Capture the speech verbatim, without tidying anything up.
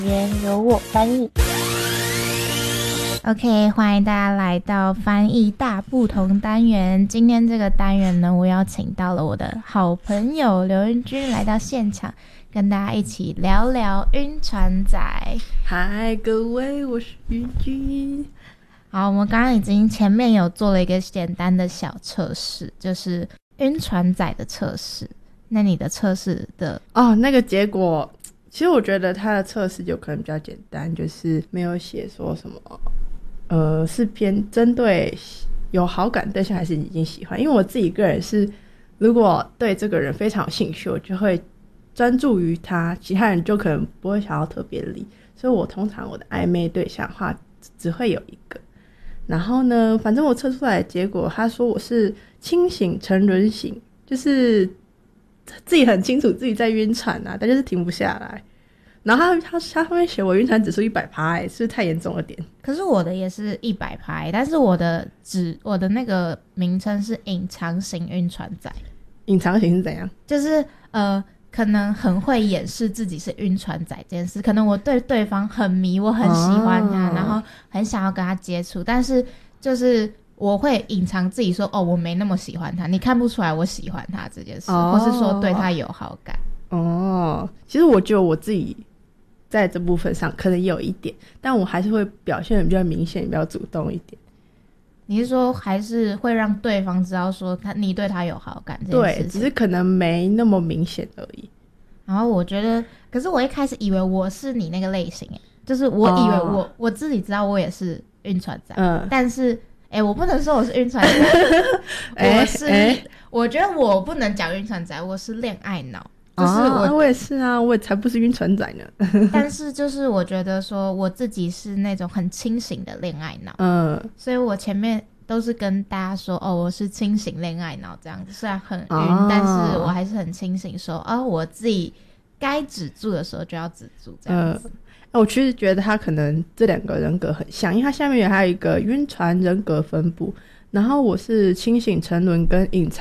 言由我翻译。OK， 欢迎大家来到翻译大不同单元。今天这个单元呢，我邀请到了我的好朋友刘云君来到现场，跟大家一起聊聊晕船仔。 嗨，各位，我是云君。 好，我们刚刚已经前面有做了一个简单的小测试，就是晕船仔的测试。那你的测试的哦，那个结果，其实我觉得他的测试就可能比较简单，就是没有写说什么，呃，是偏针对有好感对象还是已经喜欢。因为我自己个人是，如果对这个人非常有兴趣，我就会专注于他，其他人就可能不会想要特别理。所以我通常我的暧昧对象的话，只会有一个。然后呢，反正我测出来的结果，他说我是清醒沉沦型，就是自己很清楚自己在晕船啊，但就是停不下来。然后他他他后面写我晕船指数一百趴，是不是太严重了点？ 可是我的也是一百趴，但是我的指我的那个名称是隐藏型晕船仔。 隐藏型是怎样？ 就是呃，可能很会掩饰自己是晕船仔这件事。可能我对对方很迷，我很喜欢他，哦、然后很想要跟他接触，但是就是我会隐藏自己说，哦，我没那么喜欢他，你看不出来我喜欢他这件事，哦、或是说对他有好感。 哦，其实我觉得我自己在这部分上可能也有一点，但我还是会表现得比较明显，比较主动一点。 你是说还是会让对方知道说他你对他有好感这件事情？ 对，只是可能没那么明显而已。 然后我觉得，可是我一开始以为我是你那个类型，就是我以为我、哦、我自己知道我也是晕船仔，嗯，但是哎，我不能说我是晕船仔，我是、欸、我觉得我不能讲晕船仔，我是恋爱脑。就是我、 哦、我也是啊，我也才不是晕船仔呢。 但是就是我觉得说我自己是那种很清醒的恋爱脑， 嗯， 所以我前面都是跟大家说哦，我是清醒恋爱脑这样子，虽然很晕、哦，但是我还是很清醒说哦，我自己该止住的时候就要止住这样子。 嗯，我其实觉得他可能这两个人格很像，因为他下面也还有一个晕船人格分布，然后我是清醒沉沦跟隐藏